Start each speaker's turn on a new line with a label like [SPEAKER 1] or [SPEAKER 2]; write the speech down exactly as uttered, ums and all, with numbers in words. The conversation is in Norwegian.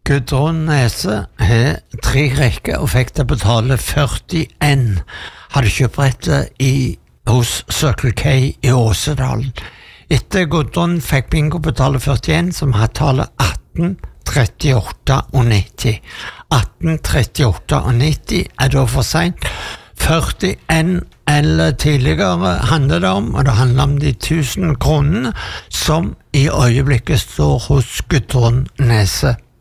[SPEAKER 1] Gudrun Nese har tre rekker og fikk det betale førtien. Hadde kjøprettet i, hos Circle K i Åsedalen. Etter Gudrun fikk bingo betale førtien, som har tallet atten, trettiåtte og nitti. atten, trettiåtte og nitti er da for sent. førtien eller tidligere handler det om, og det handler om de tusen kronene som i øyeblikket står hos Gudrun Nese.